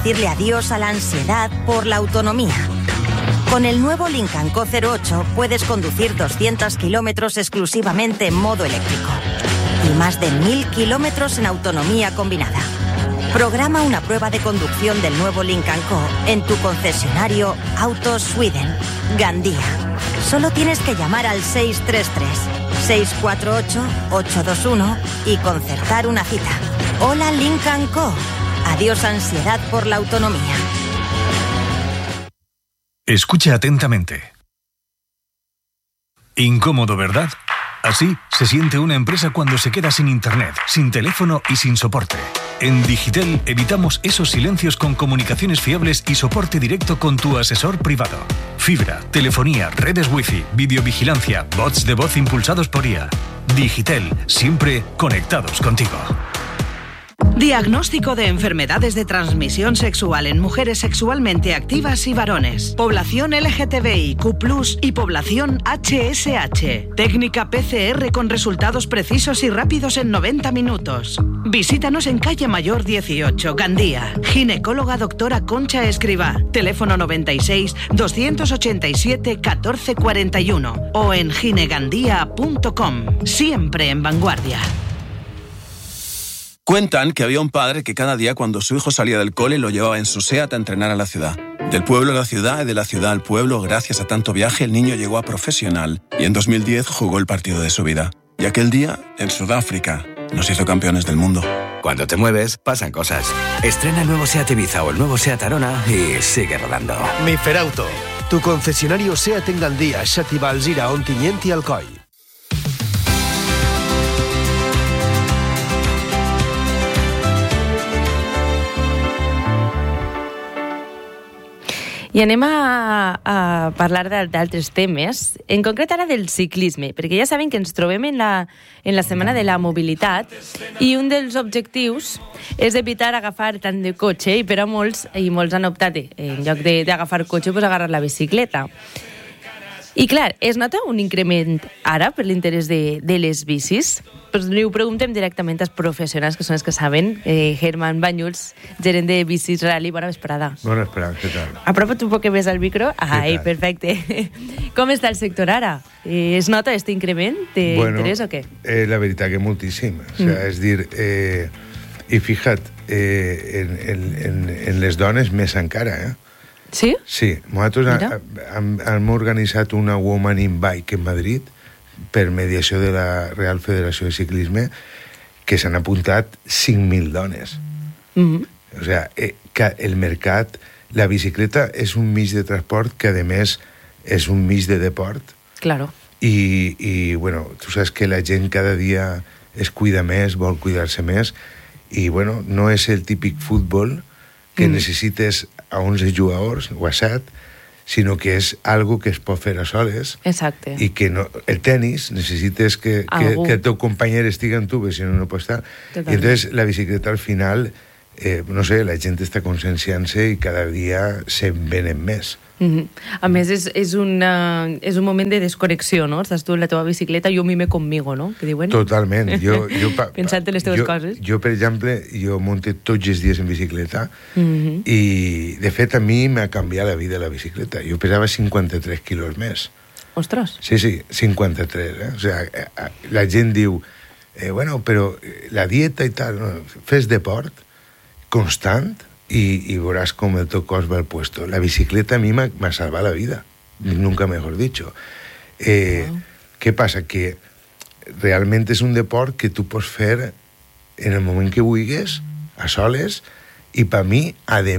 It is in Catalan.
Decirle adiós a la ansiedad por la autonomía. Con el nuevo Lincoln Co 08 puedes conducir 200 kilómetros exclusivamente en modo eléctrico y más de 1000 kilómetros en autonomía combinada. Programa una prueba de conducción del nuevo Lincoln Co en tu concesionario Autos Sweden, Gandía. Solo tienes que llamar al 633-648-821 y concertar una cita. Hola Lincoln Co. Adiós ansiedad por la autonomía. Escucha atentamente. Incómodo, ¿verdad? Así se siente una empresa cuando se queda sin internet, sin teléfono y sin soporte. En Digitel evitamos esos silencios con comunicaciones fiables y soporte directo con tu asesor privado. Fibra, telefonía, redes wifi, videovigilancia, bots de voz impulsados por IA. Digitel, siempre conectados contigo. Diagnóstico de enfermedades de transmisión sexual en mujeres sexualmente activas y varones. Población LGTBIQ+, y población HSH. Técnica PCR con resultados precisos y rápidos en 90 minutos. Visítanos en Calle Mayor 18, Gandía. Ginecóloga doctora Concha Escrivá. Teléfono 96 287 1441 o en ginegandía.com. Siempre en vanguardia. Cuentan que había un padre que cada día cuando su hijo salía del cole lo llevaba en su SEAT a entrenar a la ciudad. Del pueblo a la ciudad y de la ciudad al pueblo, gracias a tanto viaje, el niño llegó a profesional y en 2010 jugó el partido de su vida. Y aquel día, en Sudáfrica, nos hizo campeones del mundo. Cuando te mueves, pasan cosas. Estrena el nuevo SEAT Ibiza o el nuevo SEAT Arona y sigue rodando. Miferauto, tu concesionario SEAT en Gandía, Xàtiva, Alzira, Ontinyent i Alcoi. I anem a parlar d'altres temes, en concret ara del ciclisme, perquè ja saben que ens trobem en la setmana de la mobilitat i un dels objectius és evitar agafar tant de cotxe i per a molts han optat, en lloc d'agafar cotxe, pues agarrar la bicicleta. I clar, es nota un increment ara per l'interès de les bicis? Pues li ho preguntem directament als professionals, que són els que saben. Germán Banyuls, gerent de Bicis Rally, bona vesprada. Bona vesprada, què tal? Apropa't un poc més al micro. Ai, perfecte. Com està el sector ara? Es nota aquest increment d'interès o què? La veritat que moltíssim. O sea, és dir, i fija't, en les dones més encara, Sí? Sí, nosaltres hem organitzat una Woman in Bike en Madrid per mediació de la Real Federació de Ciclisme, que s'han apuntat 5.000 dones. O sea, el mercat, la bicicleta és un mig de transport que, a més, és un mig de deport. Claro. I bueno, tu saps que la gent cada dia es cuida més, vol cuidar-se més, i bueno, no és el típic futbol que necessites a 11 jugadors o a 7, sinó que és algo que es pot fer a soles. Exacte. I que no, el tenis necessites que el teu company estigui amb tu, perquè si no, no pot estar. Totalment. I entonces la bicicleta al final, no sé, la gent està conscienciant-se i cada dia se'n venen més. A més, és un moment de desconnexió, no? Estàs tu en la teva bicicleta, jo mime conmigo, no? Que diuen. Totalment. Pensant en les teves coses. Jo, per exemple, monte tots els dies en bicicleta i, de fet, a mi m'ha canviat la vida la bicicleta. Jo pesava 53 quilos més. Ostres. Sí, 53, O sea, la gent diu, bueno, però la dieta i tal, no, fes deport constant y verás cómo el teu cos va al puesto. La bicicleta a mí me ha salvado la vida, nunca mejor dicho. ¿Qué pasa? Que realmente es un deport que tu pots fer en el moment que vulguis, a soles, i per mi, a